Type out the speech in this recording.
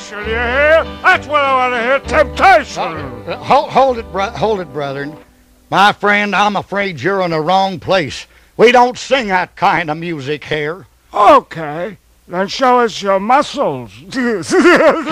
temptation, you hear? That's what I want to hear, temptation. Hold it, brethren. My friend, I'm afraid you're in the wrong place. We don't sing that kind of music here. Okay, then show us your muscles.